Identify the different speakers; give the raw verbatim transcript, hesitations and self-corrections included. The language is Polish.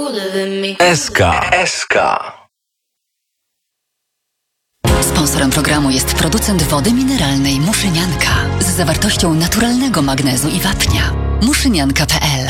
Speaker 1: S K. S K.
Speaker 2: Sponsorem programu jest producent wody mineralnej Muszynianka z zawartością naturalnego magnezu i wapnia. muszynianka kropka p l.